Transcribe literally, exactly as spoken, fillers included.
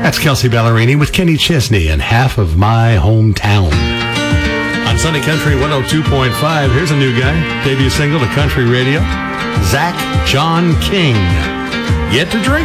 That's Kelsey Ballerini with Kenny Chesney and Half of My Hometown. On Sunny Country one oh two point five, here's a new guy. Debut single to country radio. Zach John King. Yet to drink.